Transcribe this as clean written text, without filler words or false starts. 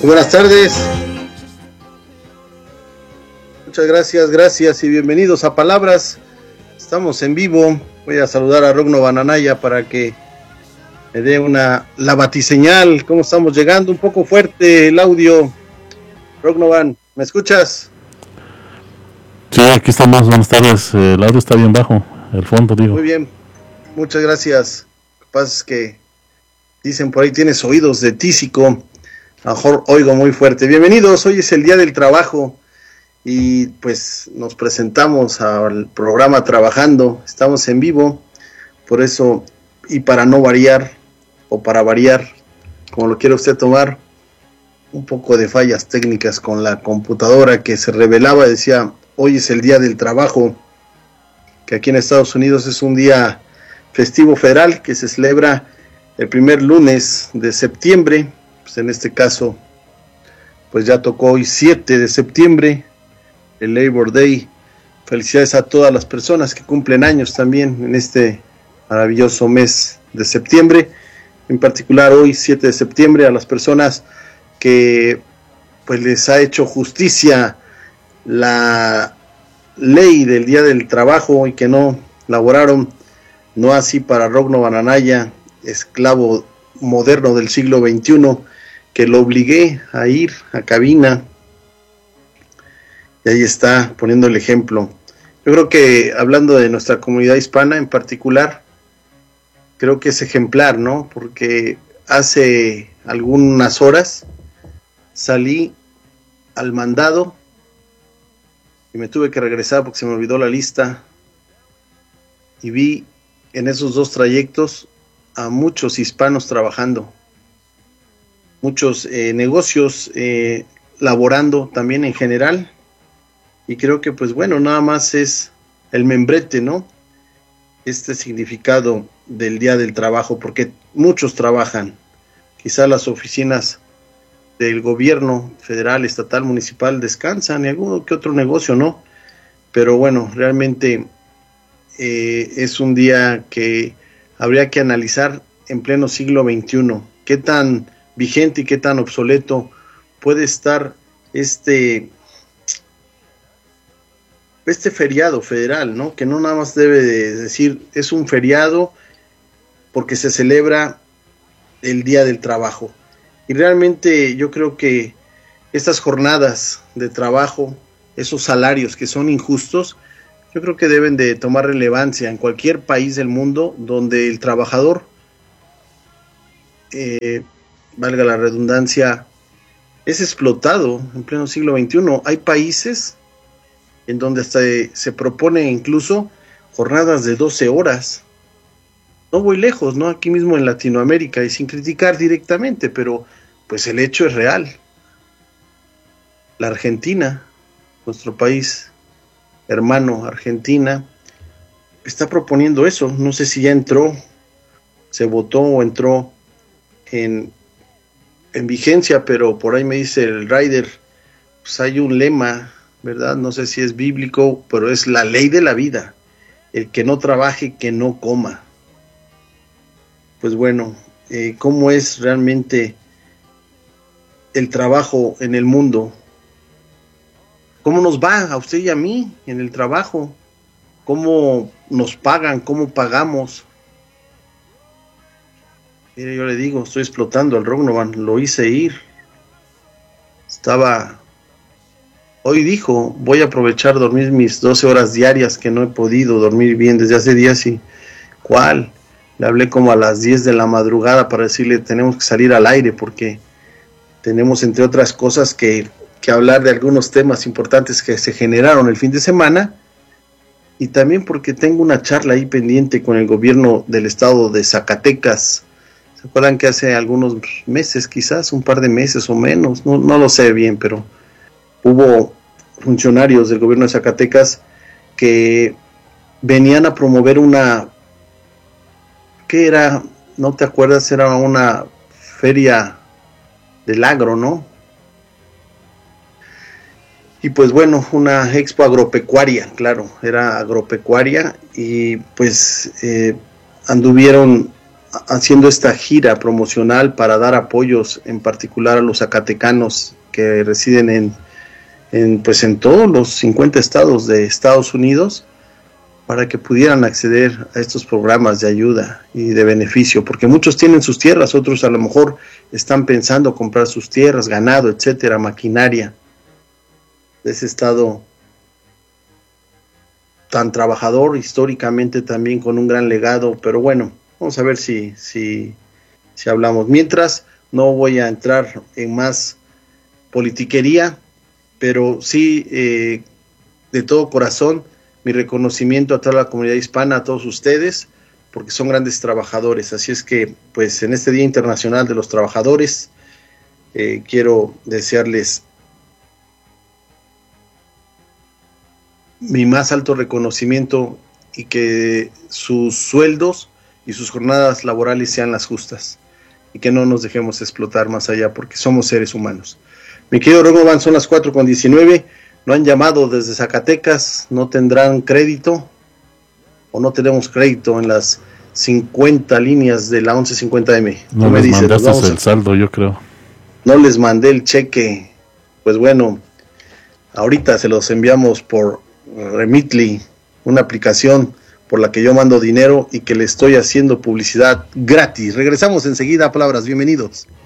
Buenas tardes. Muchas gracias y bienvenidos a Palabras. Estamos en vivo. Voy a saludar a Rogno Bananaya para que me dé la batiseñal. ¿Cómo estamos llegando? Un poco fuerte el audio. Rogno Ban, ¿me escuchas? Sí, aquí estamos. Buenas tardes. El audio está bien bajo. El fondo, digo. Muy bien. Muchas gracias. Lo que pasa es que dicen por ahí tienes oídos de tísico. A lo mejor oigo muy fuerte. Bienvenidos. Hoy es el Día del Trabajo. Y pues nos presentamos al programa Trabajando. Estamos en vivo. Por eso, y para no variar, o para variar, como lo quiera usted tomar, un poco de fallas técnicas con la computadora que se revelaba. Decía, hoy es el Día del Trabajo, que aquí en Estados Unidos es un día festivo federal que se celebra el primer lunes de septiembre. Pues en este caso, pues ya tocó hoy 7 de septiembre, el Labor Day. Felicidades a todas las personas que cumplen años también en este maravilloso mes de septiembre. En particular hoy, 7 de septiembre, a las personas que pues les ha hecho justicia la ley del Día del Trabajo y que no laboraron. No así para Rogno Bananaya, esclavo moderno del siglo XXI, que lo obligué a ir a cabina. Y ahí está, poniendo el ejemplo. Yo creo que, hablando de nuestra comunidad hispana en particular, creo que es ejemplar, ¿no? Porque hace algunas horas salí al mandado y me tuve que regresar porque se me olvidó la lista, y vi en esos dos trayectos a muchos hispanos trabajando, muchos negocios laborando también en general. Y creo que pues bueno, nada más es el membrete, ¿no? Este significado del Día del Trabajo, porque muchos trabajan. Quizá las oficinas del gobierno federal, estatal, municipal descansan, y alguno que otro negocio, ¿no? Pero bueno, realmente es un día que habría que analizar en pleno siglo XXI. ¿Qué tan vigente y qué tan obsoleto puede estar este feriado federal, ¿no? Que no nada más debe de decir es un feriado porque se celebra el Día del Trabajo. Y realmente yo creo que estas jornadas de trabajo, esos salarios que son injustos, yo creo que deben de tomar relevancia en cualquier país del mundo donde el trabajador, valga la redundancia, es explotado en pleno siglo XXI. Hay países en donde hasta se propone incluso jornadas de 12 horas. No voy lejos, ¿no? Aquí mismo en Latinoamérica, y sin criticar directamente, pero pues el hecho es real. La Argentina, nuestro país hermano Argentina, está proponiendo eso. No sé si ya entró, se votó o entró en vigencia, pero por ahí me dice el rider, pues hay un lema, ¿verdad? No sé si es bíblico, pero es la ley de la vida. El que no trabaje, que no coma. Pues bueno, ¿cómo es realmente el trabajo en el mundo? ¿Cómo nos va a usted y a mí en el trabajo? ¿Cómo nos pagan? ¿Cómo pagamos? Mire, yo le digo, estoy explotando al Rognovan, lo hice ir. Hoy dijo, voy a aprovechar dormir mis 12 horas diarias que no he podido dormir bien desde hace días. Y ¿cuál? Le hablé como a las 10 de la madrugada para decirle, tenemos que salir al aire porque tenemos, entre otras cosas, que hablar de algunos temas importantes que se generaron el fin de semana, y también porque tengo una charla ahí pendiente con el gobierno del estado de Zacatecas. ¿Se acuerdan que hace algunos meses, quizás un par de meses o menos, no lo sé bien, pero hubo funcionarios del gobierno de Zacatecas que venían a promover ¿qué era? ¿No te acuerdas? Era una feria del agro, ¿no? Y pues bueno, una expo agropecuaria, claro, era agropecuaria, y pues anduvieron haciendo esta gira promocional para dar apoyos, en particular a los zacatecanos que residen en todos los 50 estados de Estados Unidos, para que pudieran acceder a estos programas de ayuda y de beneficio, porque muchos tienen sus tierras, otros a lo mejor están pensando comprar sus tierras, ganado, etcétera, maquinaria de ese estado tan trabajador, históricamente también con un gran legado. Pero bueno, vamos a ver si hablamos. Mientras, no voy a entrar en más politiquería, pero sí, de todo corazón, mi reconocimiento a toda la comunidad hispana, a todos ustedes, porque son grandes trabajadores. Así es que, pues, en este Día Internacional de los Trabajadores, quiero desearles mi más alto reconocimiento y que sus sueldos y sus jornadas laborales sean las justas y que no nos dejemos explotar más allá, porque somos seres humanos. Mi querido Rogovan, son las 4:19. No han llamado desde Zacatecas, no tendrán crédito o no tenemos crédito en las 50 líneas de la 1150M. No me dices, mandaste el saldo, yo creo. No les mandé el cheque. Pues bueno, ahorita se los enviamos por Remitly, una aplicación por la que yo mando dinero y que le estoy haciendo publicidad gratis. Regresamos enseguida a Palabras, bienvenidos.